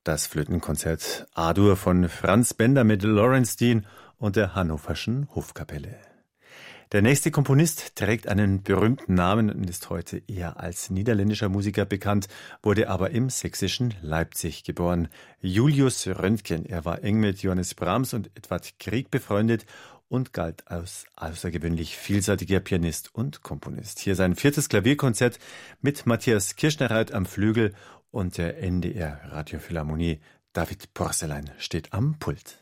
Das Flötenkonzert A-Dur von Franz Bender mit Lawrence Dean und der Hannoverschen Hofkapelle. Der nächste Komponist trägt einen berühmten Namen und ist heute eher als niederländischer Musiker bekannt, wurde aber im sächsischen Leipzig geboren. Julius Röntgen. Er war eng mit Johannes Brahms und Edvard Grieg befreundet und galt als außergewöhnlich vielseitiger Pianist und Komponist. Hier sein 4. Klavierkonzert mit Matthias Kirschner-Reit am Flügel und der NDR Radiophilharmonie. David Porcelein steht am Pult.